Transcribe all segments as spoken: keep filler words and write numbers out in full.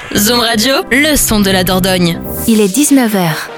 Zoom Radio, le son de la Dordogne. Il est dix-neuf heures.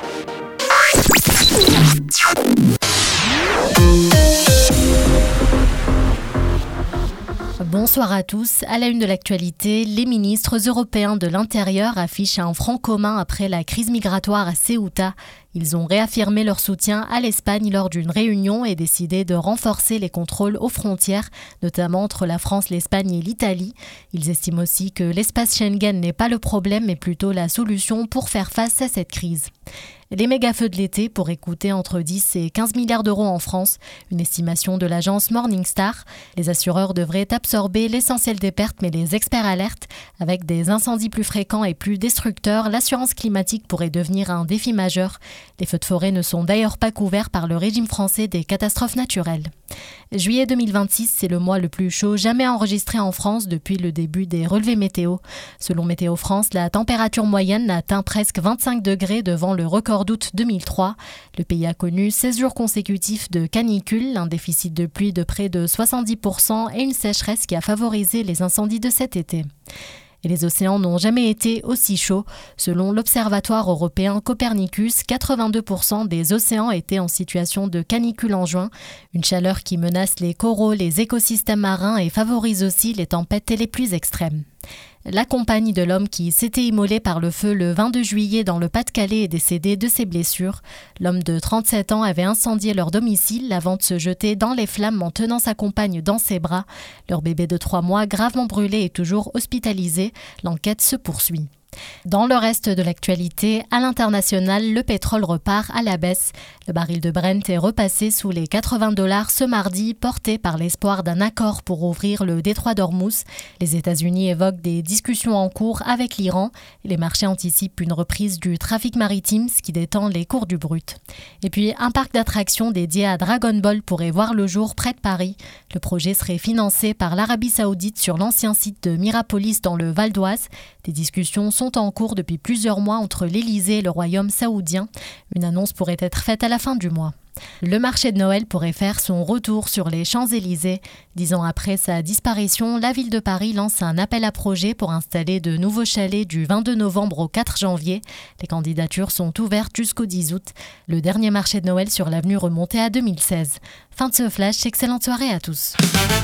Bonsoir à tous. À la une de l'actualité, les ministres européens de l'Intérieur affichent un front commun après la crise migratoire à Ceuta. Ils ont réaffirmé leur soutien à l'Espagne lors d'une réunion et décidé de renforcer les contrôles aux frontières, notamment entre la France, l'Espagne et l'Italie. Ils estiment aussi que l'espace Schengen n'est pas le problème, mais plutôt la solution pour faire face à cette crise. Les méga-feux de l'été pourraient coûter entre dix et quinze milliards d'euros en France, une estimation de l'agence Morningstar. Les assureurs devraient absorber l'essentiel des pertes, mais les experts alertent. Avec des incendies plus fréquents et plus destructeurs, l'assurance climatique pourrait devenir un défi majeur. Les feux de forêt ne sont d'ailleurs pas couverts par le régime français des catastrophes naturelles. Juillet deux mille vingt-six, c'est le mois le plus chaud jamais enregistré en France depuis le début des relevés météo. Selon Météo France, la température moyenne atteint presque vingt-cinq degrés devant le record d'août deux mille trois. Le pays a connu seize jours consécutifs de canicule, un déficit de pluie de près de soixante-dix pour cent et une sécheresse qui a favorisé les incendies de cet été. Et les océans n'ont jamais été aussi chauds. Selon l'Observatoire européen Copernicus, quatre-vingt-deux pour cent des océans étaient en situation de canicule en juin. Une chaleur qui menace les coraux, les écosystèmes marins et favorise aussi les tempêtes et les pluies extrêmes. La compagne de l'homme qui s'était immolé par le feu le vingt-deux juillet dans le Pas-de-Calais est décédée de ses blessures. L'homme de trente-sept ans avait incendié leur domicile avant de se jeter dans les flammes en tenant sa compagne dans ses bras. Leur bébé de trois mois, gravement brûlé, est toujours hospitalisé. L'enquête se poursuit. Dans le reste de l'actualité, à l'international, le pétrole repart à la baisse. Le baril de Brent est repassé sous les quatre-vingts dollars ce mardi, porté par l'espoir d'un accord pour ouvrir le détroit d'Ormuz. Les États-Unis évoquent des discussions en cours avec l'Iran. Les marchés anticipent une reprise du trafic maritime, ce qui détend les cours du brut. Et puis, un parc d'attractions dédié à Dragon Ball pourrait voir le jour près de Paris. Le projet serait financé par l'Arabie Saoudite sur l'ancien site de Mirapolis dans le Val d'Oise. Des discussions sont sont en cours depuis plusieurs mois entre l'Élysée et le royaume saoudien. Une annonce pourrait être faite à la fin du mois. Le marché de Noël pourrait faire son retour sur les Champs-Élysées. Dix ans après sa disparition, la ville de Paris lance un appel à projets pour installer de nouveaux chalets du vingt-deux novembre au quatre janvier. Les candidatures sont ouvertes jusqu'au dix août. Le dernier marché de Noël sur l'avenue remontait à deux mille seize. Fin de ce flash, excellente soirée à tous.